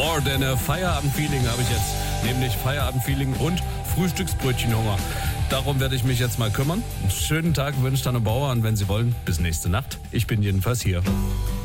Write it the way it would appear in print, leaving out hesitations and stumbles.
More than a Feierabend-Feeling habe ich jetzt. Nämlich Feierabend-Feeling und Frühstücksbrötchenhunger. Darum werde ich mich jetzt mal kümmern. Einen schönen Tag wünscht Anne Bauer und wenn Sie wollen, bis nächste Nacht. Ich bin jedenfalls hier.